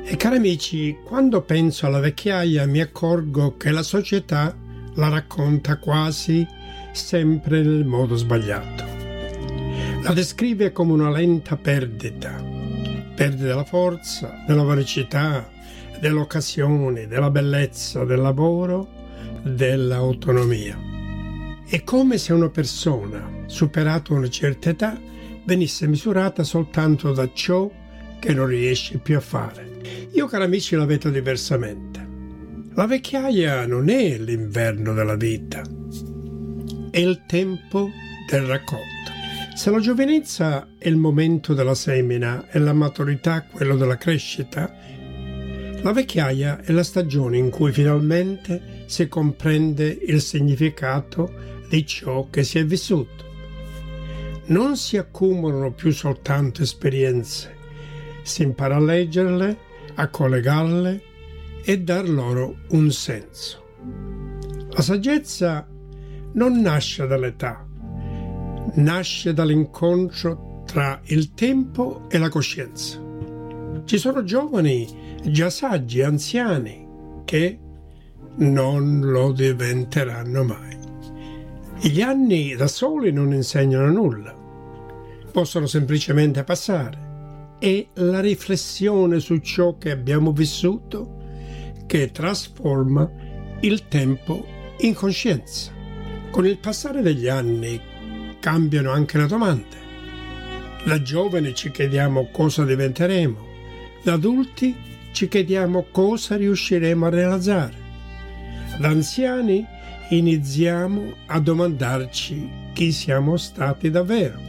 E cari amici, quando penso alla vecchiaia mi accorgo che la società la racconta quasi sempre nel modo sbagliato. La descrive come una lenta perdita della forza, della velocità, dell'occasione, della bellezza, del lavoro, dell'autonomia. È come se una persona, superata una certa età, venisse misurata soltanto da ciò che non riesce più a fare. Io, cari amici, la vedo diversamente. La vecchiaia non è l'inverno della vita, è il tempo del raccolto. Se la giovinezza è il momento della semina e la maturità quello della crescita, la vecchiaia è la stagione in cui finalmente si comprende il significato di ciò che si è vissuto. Non si accumulano più soltanto esperienze, si impara a leggerle, a collegarle e dar loro un senso. La saggezza non nasce dall'età, nasce dall'incontro tra il tempo e la coscienza. Ci sono giovani già saggi, anziani, che non lo diventeranno mai. Gli anni da soli non insegnano nulla, possono semplicemente passare. È la riflessione su ciò che abbiamo vissuto che trasforma il tempo in coscienza. Con il passare degli anni cambiano anche le domande. Da giovani ci chiediamo cosa diventeremo, da adulti ci chiediamo cosa riusciremo a realizzare. Da anziani iniziamo a domandarci chi siamo stati davvero.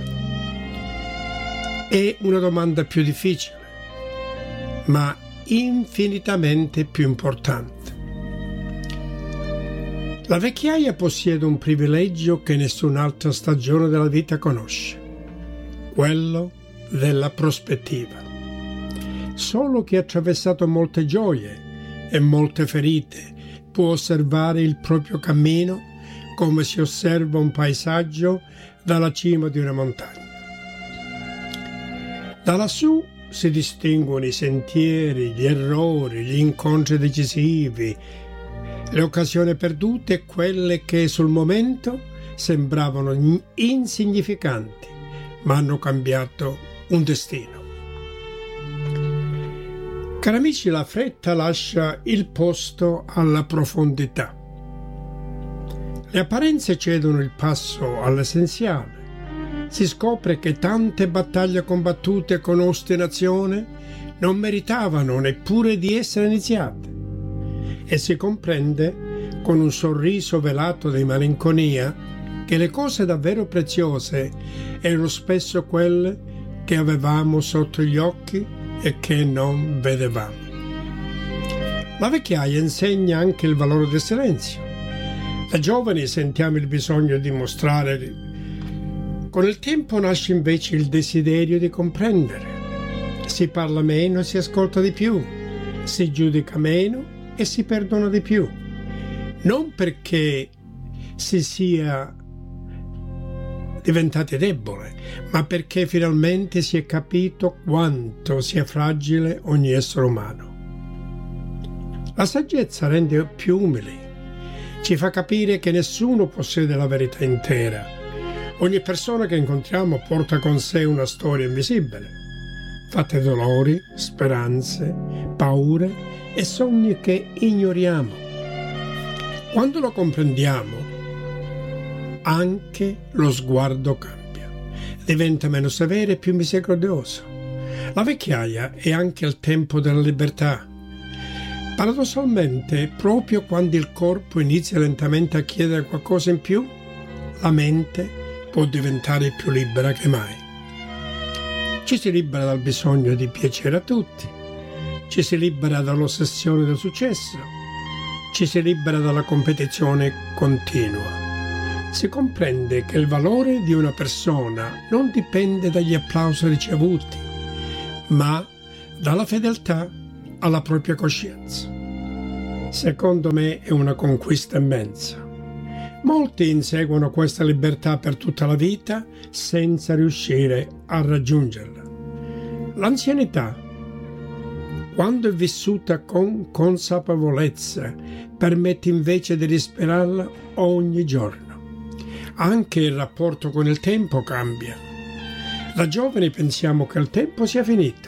È una domanda più difficile, ma infinitamente più importante. La vecchiaia possiede un privilegio che nessun'altra stagione della vita conosce, quello della prospettiva. Solo chi ha attraversato molte gioie e molte ferite può osservare il proprio cammino come si osserva un paesaggio dalla cima di una montagna. Da lassù si distinguono i sentieri, gli errori, gli incontri decisivi, le occasioni perdute e quelle che sul momento sembravano insignificanti, ma hanno cambiato un destino. Cari amici, la fretta lascia il posto alla profondità. Le apparenze cedono il passo all'essenziale. Si scopre che tante battaglie combattute con ostinazione non meritavano neppure di essere iniziate e si comprende con un sorriso velato di malinconia che le cose davvero preziose erano spesso quelle che avevamo sotto gli occhi e che non vedevamo. La vecchiaia insegna anche il valore del silenzio. Da giovani sentiamo il bisogno di mostrare. Con il tempo nasce invece il desiderio di comprendere. Si parla meno e si ascolta di più, si giudica meno e si perdona di più. Non perché si sia diventati deboli, ma perché finalmente si è capito quanto sia fragile ogni essere umano. La saggezza rende più umili, ci fa capire che nessuno possiede la verità intera. Ogni persona che incontriamo porta con sé una storia invisibile, fatta di dolori, speranze, paure e sogni che ignoriamo. Quando lo comprendiamo, anche lo sguardo cambia, diventa meno severo e più misericordioso. La vecchiaia è anche il tempo della libertà. Paradossalmente, proprio quando il corpo inizia lentamente a chiedere qualcosa in più, la mente può diventare più libera che mai. Ci si libera dal bisogno di piacere a tutti, ci si libera dall'ossessione del successo, ci si libera dalla competizione continua. Si comprende che il valore di una persona non dipende dagli applausi ricevuti, ma dalla fedeltà alla propria coscienza. Secondo me è una conquista immensa. Molti inseguono questa libertà per tutta la vita senza riuscire a raggiungerla. L'anzianità quando è vissuta con consapevolezza, permette invece di respirarla ogni giorno. Anche il rapporto con il tempo cambia. Da giovani pensiamo che il tempo sia finito.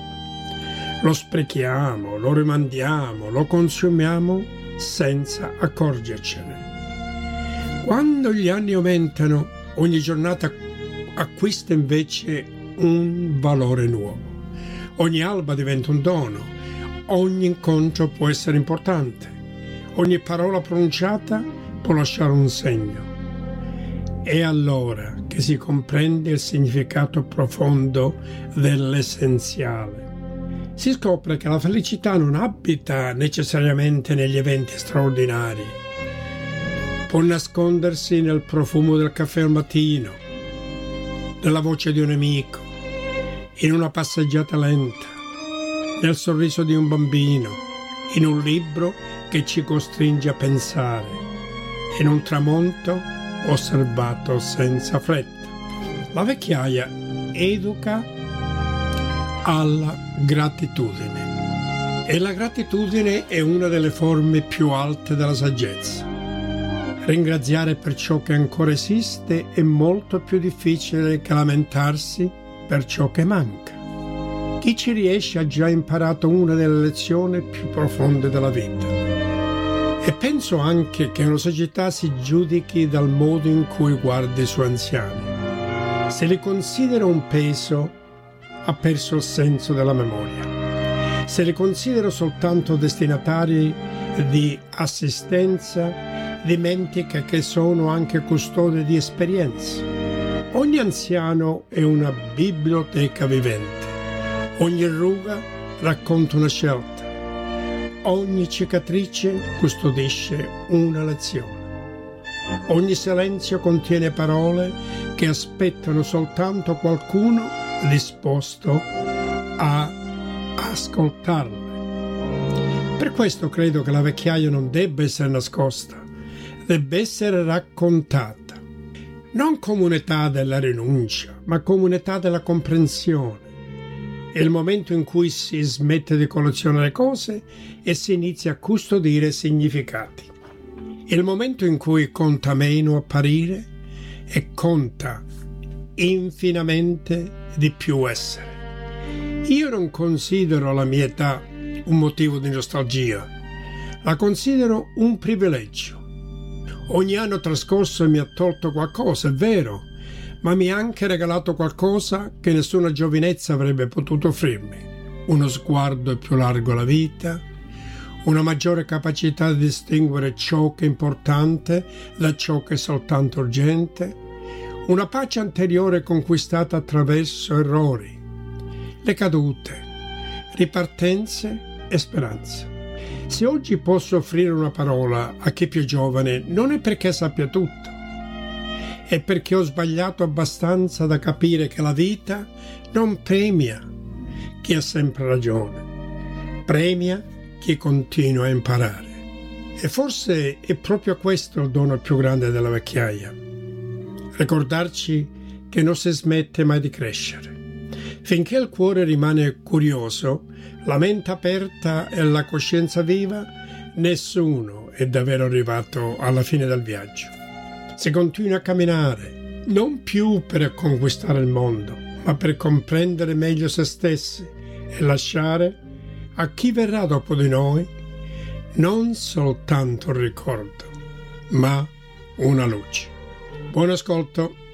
Lo sprechiamo, lo rimandiamo, lo consumiamo senza accorgercene. Quando gli anni aumentano, ogni giornata acquista invece un valore nuovo. Ogni alba diventa un dono, ogni incontro può essere importante, ogni parola pronunciata può lasciare un segno. È allora che si comprende il significato profondo dell'essenziale. Si scopre che la felicità non abita necessariamente negli eventi straordinari. Può nascondersi nel profumo del caffè al mattino, nella voce di un amico, in una passeggiata lenta, nel sorriso di un bambino, in un libro che ci costringe a pensare, in un tramonto osservato senza fretta. La vecchiaia educa alla gratitudine e la gratitudine è una delle forme più alte della saggezza. Ringraziare per ciò che ancora esiste è molto più difficile che lamentarsi per ciò che manca. Chi ci riesce ha già imparato una delle lezioni più profonde della vita. E penso anche che una società si giudichi dal modo in cui guarda i suoi anziani. Se li considera un peso, ha perso il senso della memoria. Se li considera soltanto destinatari di assistenza, dimentica che sono anche custodi di esperienze. Ogni anziano è una biblioteca vivente. Ogni ruga racconta una scelta. Ogni cicatrice custodisce una lezione. Ogni silenzio contiene parole che aspettano soltanto qualcuno disposto a ascoltarle. Per questo credo che la vecchiaia non debba essere nascosta, debba essere raccontata, non come un'età della rinuncia, ma come un'età della comprensione. È il momento in cui si smette di collezionare cose e si inizia a custodire significati. È il momento in cui conta meno apparire e conta infinitamente di più essere. Io non considero la mia età un motivo di nostalgia, la considero un privilegio. Ogni anno trascorso mi ha tolto qualcosa, è vero, ma mi ha anche regalato qualcosa che nessuna giovinezza avrebbe potuto offrirmi. Uno sguardo più largo alla vita, una maggiore capacità di distinguere ciò che è importante da ciò che è soltanto urgente, una pace anteriore conquistata attraverso errori, le cadute, ripartenze e speranze. Se oggi posso offrire una parola a chi è più giovane, non è perché sappia tutto, è perché ho sbagliato abbastanza da capire che la vita non premia chi ha sempre ragione, premia chi continua a imparare. E forse è proprio questo il dono più grande della vecchiaia. Ricordarci che non si smette mai di crescere. Finché il cuore rimane curioso, la mente aperta e la coscienza viva, nessuno è davvero arrivato alla fine del viaggio. Si continua a camminare, non più per conquistare il mondo, ma per comprendere meglio se stessi e lasciare a chi verrà dopo di noi non soltanto un ricordo, ma una luce. Buon ascolto.